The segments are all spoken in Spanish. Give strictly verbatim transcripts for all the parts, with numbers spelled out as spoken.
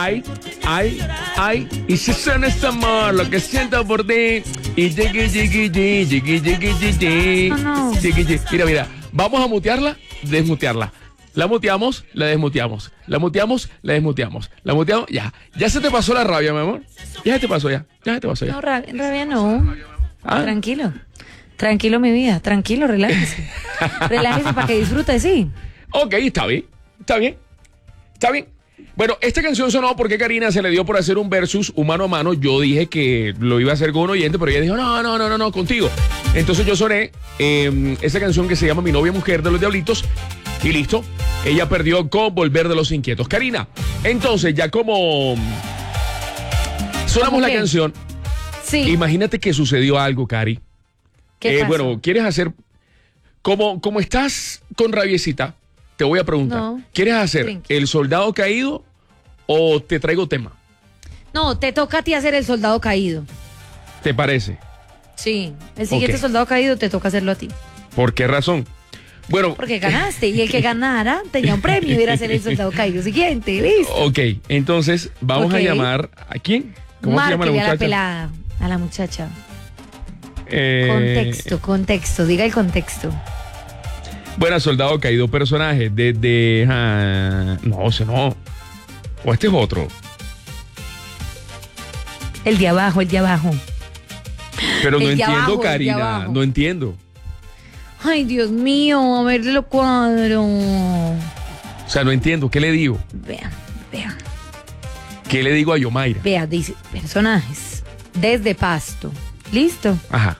ay, ay, ay. Y si suena este amor, lo que siento por ti. Y jiggy, jiggy, jiggy, jiggy, jiggy, jiggy. No, no. Jiggy, jiggy. Mira, mira. Vamos a mutearla, desmutearla. La muteamos, la desmuteamos. La muteamos, la desmuteamos. La muteamos, ya. Ya se te pasó la rabia, mi amor. Ya se te pasó ya. Ya se te pasó ya. No, rabia, rabia no. ¿Ah? Tranquilo. Tranquilo, mi vida. Tranquilo, relájese. Relájese para que disfrute, sí. Ok, está bien. Está bien. Está bien. Bueno, esta canción sonó porque Karina se le dio por hacer un versus humano a mano. Yo dije que lo iba a hacer con un oyente, pero ella dijo, no, no, no, no, no, contigo. Entonces yo soné eh, esa canción que se llama Mi novia mujer de los Diablitos y listo. Ella perdió con Volver de los Inquietos. Karina, entonces ya como sonamos ¿Cómo la qué? canción, Sí. imagínate que sucedió algo, Cari. ¿Qué Eh, pasó? bueno, ¿quieres hacer, como, como estás con rabiecita, te voy a preguntar, No. ¿quieres hacer Tranqui. el soldado caído o te traigo tema? No, te toca a ti hacer el soldado caído. ¿Te parece? Sí. El siguiente Ok. soldado caído te toca hacerlo a ti. ¿Por qué razón? Bueno, Porque ganaste. Y el que ganara tenía un premio y era ser el soldado caído siguiente. Listo. ok, entonces vamos Ok. a llamar, ¿a quién? ¿Cómo se llama la Márquele a la muchacha? pelada. A la muchacha. Eh, Contexto, contexto. Diga el contexto. Bueno, soldado caído, personaje, desde... ah, no, ese no. O este es otro. El de abajo, el de abajo. Pero no El de entiendo, abajo, el de Karina, abajo. no entiendo. Ay, Dios mío, a ver lo cuadro. O sea, no entiendo. ¿Qué le digo? Vea, vea, ¿Qué le digo a Yomaira? vea, dice personajes. Desde Pasto. ¿Listo? Ajá,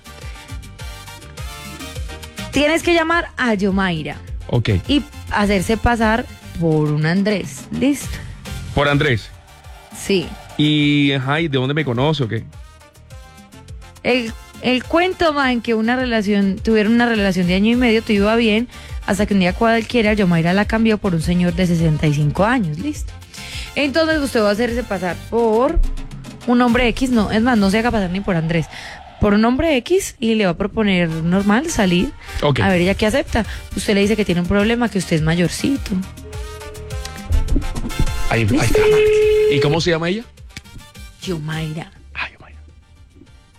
Tienes que llamar a Yomaira ok. y hacerse pasar por un Andrés. ¿Listo? Por Andrés. Sí. Y, ajá, ¿y de dónde me conoce o qué? El, el cuento va en que una relación, tuvieron una relación de año y medio, todo iba bien, hasta que un día cualquiera Yomaira la cambió por un señor de sesenta y cinco años. Listo. Entonces usted va a hacerse pasar por un hombre X, no, es más, no se haga pasar ni por Andrés, por un hombre X y le va a proponer normal salir. Ok. A ver ella qué acepta. Usted le dice que tiene un problema, que usted es mayorcito. Ahí, ahí está. ¿Y cómo se llama ella? Yomaira.